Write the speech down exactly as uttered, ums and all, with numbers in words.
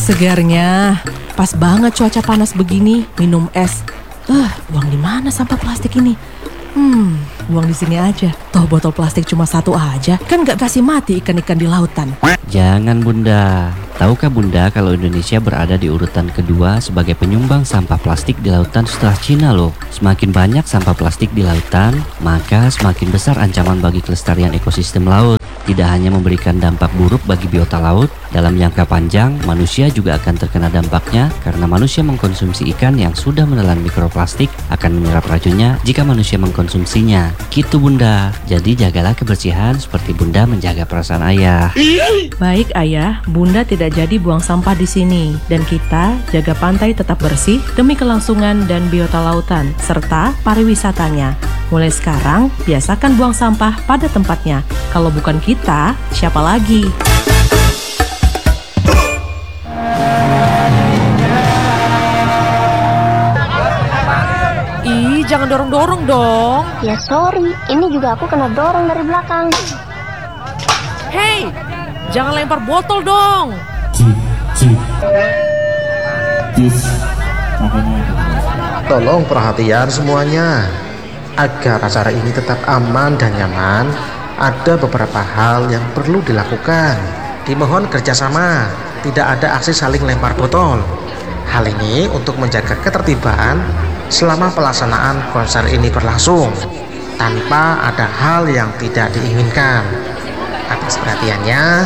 segarnya. Pas banget cuaca panas begini, minum es. Eh, uh, buang di mana sampah plastik ini? Hmm, buang di sini aja. Toh botol plastik cuma satu aja, kan gak kasih mati ikan-ikan di lautan. Jangan Bunda. Tahukah Bunda kalau Indonesia berada di urutan kedua sebagai penyumbang sampah plastik di lautan setelah Cina loh. Semakin banyak sampah plastik di lautan, maka semakin besar ancaman bagi kelestarian ekosistem laut. Tidak hanya memberikan dampak buruk bagi biota laut, dalam jangka panjang manusia juga akan terkena dampaknya karena manusia mengkonsumsi ikan yang sudah menelan mikroplastik akan menyerap racunnya jika manusia mengkonsumsinya. Gitu Bunda. Jadi jagalah kebersihan seperti Bunda menjaga perasaan ayah. Baik ayah, Bunda tidak jadi buang sampah di sini dan kita jaga pantai tetap bersih demi kelangsungan dan biota lautan serta pariwisatanya. Mulai sekarang, biasakan buang sampah pada tempatnya. Kalau bukan kita, siapa lagi? Ih, jangan dorong-dorong dong. Ya sorry, ini juga aku kena dorong dari belakang. Hei, jangan lempar botol dong. Tolong perhatian semuanya. Agar acara ini tetap aman dan nyaman, ada beberapa hal yang perlu dilakukan. Dimohon kerjasama, tidak ada aksi saling lempar botol. Hal ini untuk menjaga ketertiban selama pelaksanaan konser ini berlangsung, tanpa ada hal yang tidak diinginkan. Atas perhatiannya,